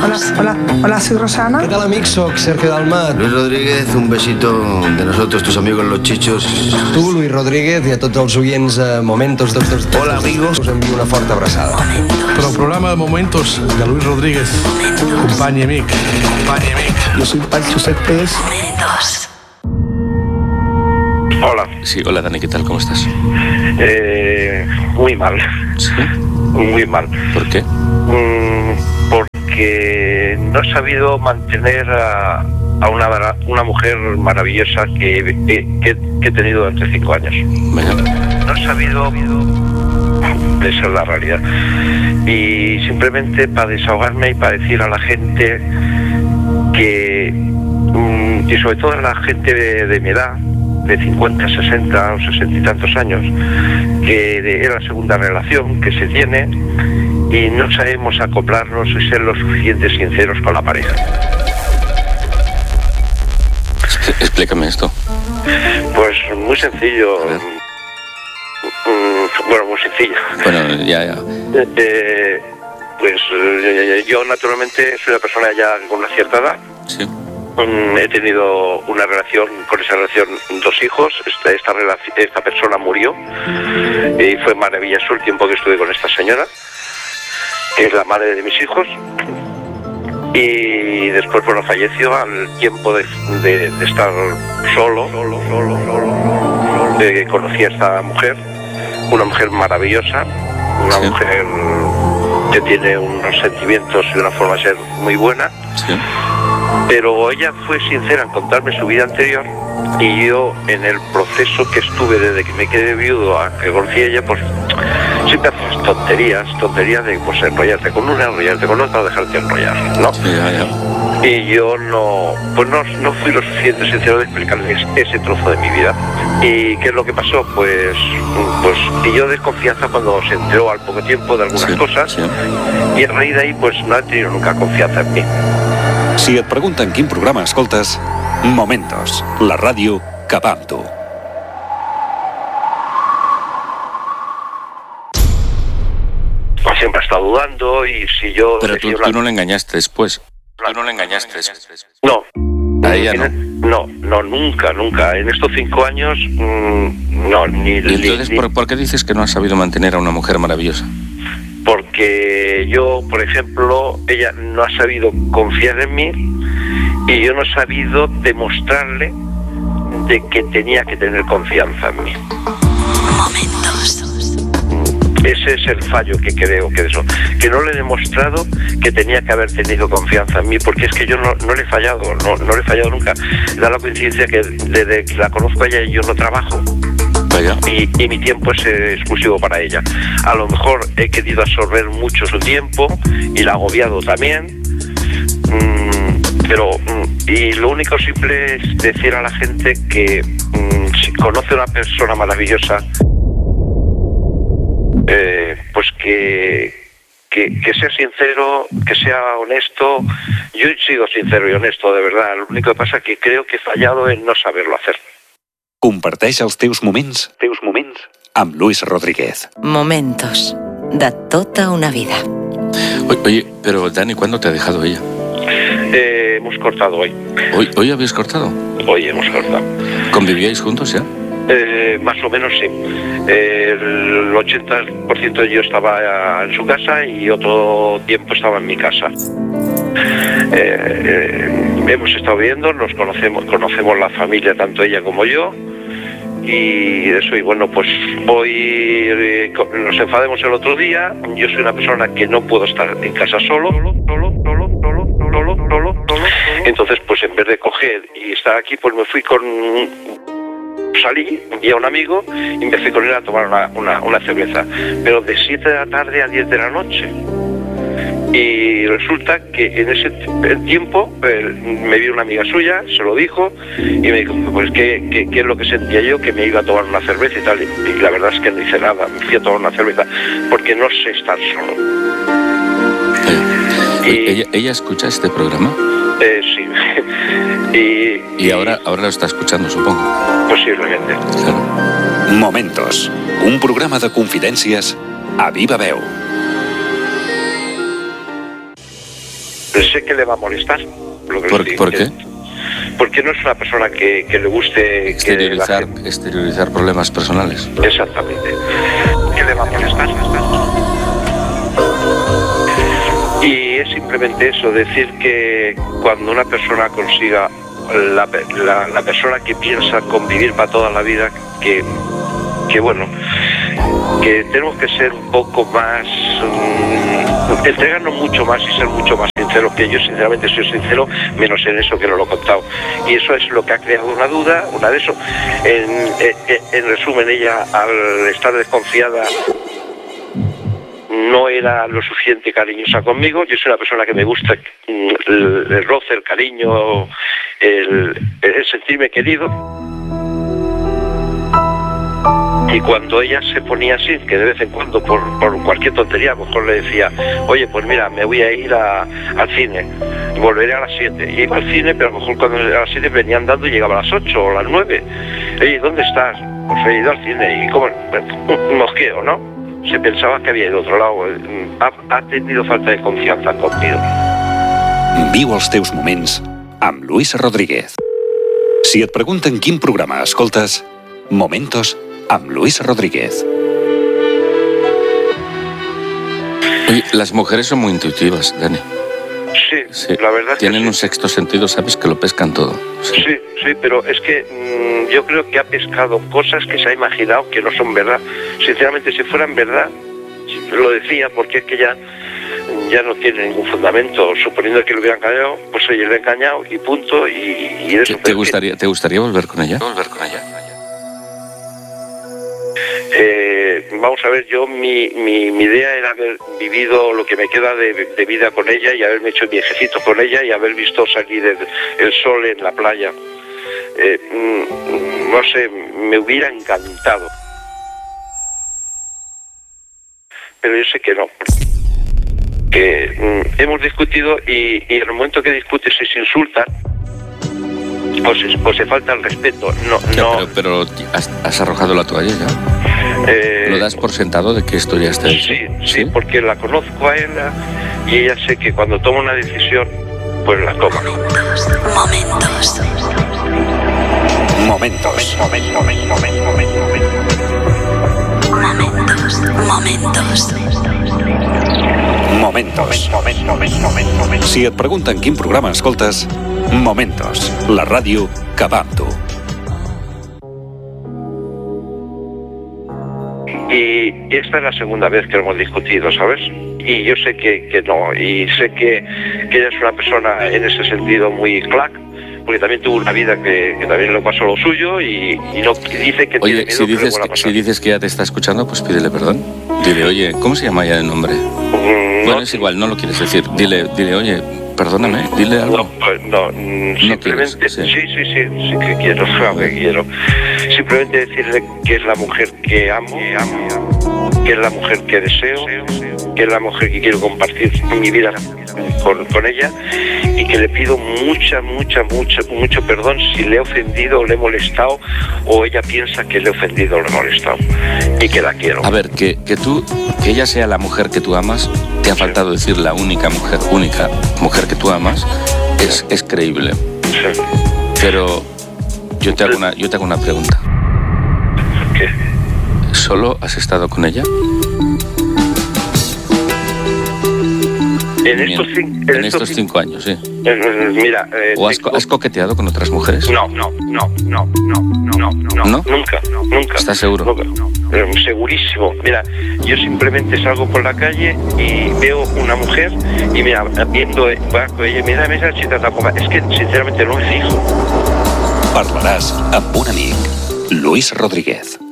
Hola, soy Rosana. ¿Qué tal, amics? Soc Sergio Dalmat. Luis Rodríguez, un besito de nosotros, tus amigos los chichos. Tu, Luis Rodríguez, i a tots els oients Momentos. Hola, amigos. Us envio una forta abraçada. Però el programa de Momentos de Luis Rodríguez, company i amic. Yo soy Pancho Cepes. Hola. Sí, hola Dani, ¿qué tal? ¿Cómo estás? Muy mal. ¿Sí? Muy mal. ¿Por qué? Porque no he sabido mantener a una mujer maravillosa que he tenido durante 5 años. Venga. No he sabido. Esa es la realidad. Y simplemente para desahogarme y para decir a la gente que, y sobre todo a la gente de mi edad, de 50, 60 o 60 y tantos años, que es la segunda relación que se tiene y no sabemos acoplarnos y ser lo suficientes sinceros con la pareja. Explícame esto. Pues muy sencillo. Bueno, muy sencillo. Bueno, ya. Yo naturalmente soy una persona ya con una cierta edad. Sí. He tenido una relación, con esa relación 2 hijos. Esta persona murió y fue maravilloso el tiempo que estuve con esta señora, que es la madre de mis hijos. Y después, bueno, falleció al tiempo de estar solo. Conocí a esta mujer, una mujer maravillosa, una mujer que tiene unos sentimientos y una forma de ser muy buena. Sí. Pero ella fue sincera en contarme su vida anterior y yo, en el proceso que estuve desde que me quedé viudo a que conocí a ella, pues siempre haces tonterías de pues enrollarte con una, enrollarte con otra, dejarte enrollar, ¿no? Sí, ya. Y yo no fui lo suficiente sincero de explicarles ese trozo de mi vida. ¿Y qué es lo que pasó? Pues pilló desconfianza cuando se enteró al poco tiempo de algunas cosas. Sí. Y a raíz de ahí pues no ha tenido nunca confianza en mí. Si et pregunten quin programa escoltes, Momentos, la ràdio que va amb tu. Siempre ha estado dudando y si yo... Pero tú no le engañaste después. No. A ella no. No, nunca. En estos 5 años, no, ni... ¿Y entonces por qué dices que no has sabido mantener a una mujer maravillosa? Porque yo, por ejemplo, ella no ha sabido confiar en mí y yo no he sabido demostrarle de que tenía que tener confianza en mí. Momentos. Ese es el fallo que creo que no le he demostrado que tenía que haber tenido confianza en mí, porque es que yo no le he fallado, no le he fallado nunca. Da la coincidencia que desde que la conozco a ella yo no trabajo. Y mi tiempo es exclusivo para ella. A lo mejor he querido absorber mucho su tiempo y la he agobiado también. Y lo único simple es decir a la gente que si conoce a una persona maravillosa, pues que sea sincero, que sea honesto. Yo he sido sincero y honesto, de verdad. Lo único que pasa es que creo que he fallado en no saberlo hacer. Comparteix els teus moments amb Luis Rodríguez. Momentos de tota una vida. Oye, pero Dani, ¿cuándo te ha dejado ella? Hemos cortado hoy. ¿Hoy habéis cortado? Hoy hemos cortado. ¿Convivíais juntos ya? Más o menos sí. El 80% yo estaba en su casa y otro tiempo estaba en mi casa. Hemos estado viendo, nos conocemos la familia, tanto ella como yo, y eso. Y bueno, pues hoy nos enfademos el otro día. Yo soy una persona que no puedo estar en casa solo. Entonces, pues en vez de coger y estar aquí, pues salí, vi a un amigo y me fui con él a tomar una cerveza, pero de 7 de la tarde a 10 de la noche. Y resulta que en ese tiempo me vio una amiga suya, se lo dijo y me dijo, pues ¿qué es lo que sentía yo? Que me iba a tomar una cerveza y tal. Y la verdad es que no hice nada, me fui a tomar una cerveza porque no sé estar solo. ¿Ella escucha este programa? Sí. Y ahora lo está escuchando, supongo. Posiblemente. Claro. Momentos, un programa de confidències a viva veu. sé que le va a molestar. Lo que ¿Por qué? Porque no es una persona que le guste exteriorizar problemas personales. Exactamente. Que le va a molestar. Y es simplemente eso, decir que cuando una persona consiga la persona que piensa convivir para toda la vida, que bueno, que tenemos que ser un poco más, entregarnos mucho más y ser mucho más sinceros, que yo sinceramente soy sincero, menos en eso que no lo he contado. Y eso es lo que ha creado una duda, una de eso. En resumen, ella, al estar desconfiada, no era lo suficiente cariñosa conmigo. Yo soy una persona que me gusta el roce, el cariño, el sentirme querido. Y cuando ella se ponía así, que de vez en cuando por cualquier tontería, a lo mejor le decía, oye, pues mira, me voy a ir al cine, volveré a las 7. Y iba al cine, pero a lo mejor cuando a las 7 venía andando y llegaba a las 8 o a las 9. Oye, ¿dónde estás? Pues he ido al cine. Y como un mosqueo, ¿no? Se pensaba que había ido a otro lado. Ha tenido falta de confianza conmigo. Viu els teus moments amb Luis Rodríguez. Si et pregunten quin programa escoltes, Momentos amb Luis Rodríguez. Oye, las mujeres son muy intuitivas, Dani. Sí, la verdad. Tienen un sexto sentido, sabes que lo pescan todo. Sí, pero es que yo creo que ha pescado cosas que se ha imaginado que no son verdad. Sinceramente, si fueran verdad, lo decía, porque es que ya no tiene ningún fundamento. Suponiendo que lo hubieran engañado, pues oye, le he engañado y punto. Y eso. ¿Te gustaría volver con ella? Vamos a ver, yo mi idea era haber vivido lo que me queda de vida con ella y haberme hecho mi viejecito con ella y haber visto salir el sol en la playa. No sé, me hubiera encantado. Pero yo sé que no. Que hemos discutido y en el momento que discutes y se insultan, pues se falta el respeto. No. Pero has arrojado la toalla ya. ¿Lo das por sentado de que esto ya está hecho? Sí, porque la conozco a ella y ella sé que cuando toma una decisión, pues la toma. Momentos. Si et pregunten quin programa escoltes, Momentos, la ràdio que va amb tu. Y esta es la segunda vez que lo hemos discutido, ¿sabes? Y yo sé que no, y sé que ella es una persona en ese sentido muy clac, porque también tuvo una vida que también le pasó lo suyo y no dice que oye, tiene miedo. Si dices que ya te está escuchando, pues pídele perdón. Dile, oye, ¿cómo se llama ella de nombre? Bueno, es igual, no lo quieres decir. Dile, oye, perdóname, dile algo. No, simplemente, sí que quiero, que quiero. Simplemente decirle que es la mujer que amo, que es la mujer que deseo, que es la mujer que quiero compartir mi vida con ella y que le pido mucho perdón si le he ofendido o le he molestado o ella piensa que le he ofendido o le he molestado y que la quiero. A ver, que ella sea la mujer que tú amas, te ha faltado decir la única mujer que tú amas, es creíble. Sí. Pero yo te hago una pregunta. ¿Qué? ¿Solo has estado con ella? En estos 5 años, sí. Mira, ¿O has coqueteado con otras mujeres? No. Nunca. ¿Estás seguro? Nunca. Segurísimo. Mira, yo simplemente salgo por la calle y veo una mujer y mira, viendo con ella, mira la chica tampoco. Es que sinceramente no me fijo. Parlaràs amb un amic, Luis Rodríguez.